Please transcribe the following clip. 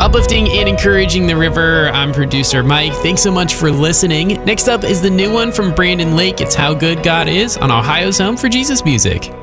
Uplifting and encouraging the river. I'm producer Mike. Thanks so much for listening. Next up is the new one from Brandon Lake. It's How Good God Is on Ohio's Home for Jesus Music.